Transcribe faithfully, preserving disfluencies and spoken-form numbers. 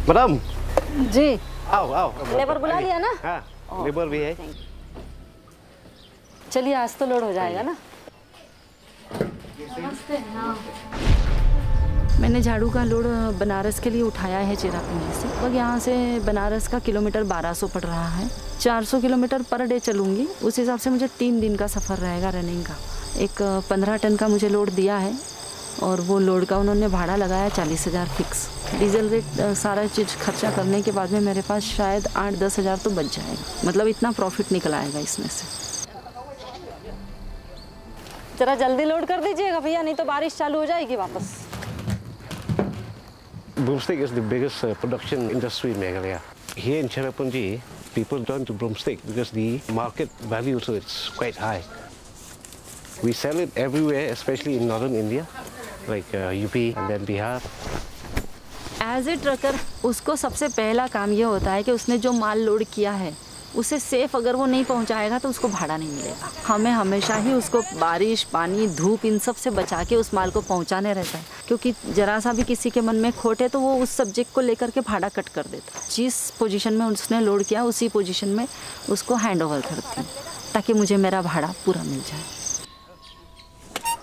Madam जी, आओ आओ। Labour बुला लिया ना? हाँ, लेबर भी है। चलिए आज तो लोड हो जाएगा ना। नमस्ते। हाँ, मैंने झाड़ू का लोड बनारस के लिए उठाया है चिरापुंजी से। अब यहाँ से बनारस का किलोमीटर बारह सौ पड़ रहा है। चार सौ किलोमीटर पर डे चलूँगी, उस हिसाब से मुझे तीन दिन का सफ़र रहेगा रनिंग का। एक पंद्रह टन का मुझे लोड दिया है और वो लोड का उन्होंने भाड़ा लगाया चालीस हज़ार फिक्स। डीजल रेट सारा चीज़ खर्चा करने के बाद में मेरे पास शायद आठ दस हज़ार तो बच जाएगा। मतलब इतना प्रॉफिट निकल आएगा इसमें से। जरा जल्दी लोड कर दीजिएगा भैया, नहीं तो बारिश चालू हो जाएगी वापस। Broomstick is the biggest uh, production industry in Meghalaya. Here in Cherrapunji, people turn to broomstick because the market value to it's quite high. We sell it everywhere, especially in northern India, like uh, U P and then Bihar. As a trucker उसको सबसे पहला काम ये होता है कि उसने जो माल लोड किया है उसे सेफ अगर वो नहीं पहुंचाएगा तो उसको भाड़ा नहीं मिलेगा। हमें हमेशा ही उसको बारिश, पानी, धूप इन सब से बचा के उस माल को पहुंचाने रहता है, क्योंकि जरा सा भी किसी के मन में खोट है तो वो उस सब्जेक्ट को लेकर के भाड़ा कट कर देता है। जिस पोजीशन में उसने लोड किया उसी पोजीशन में उसको हैंड ओवर करती हूँ ताकि मुझे मेरा भाड़ा पूरा मिल जाए।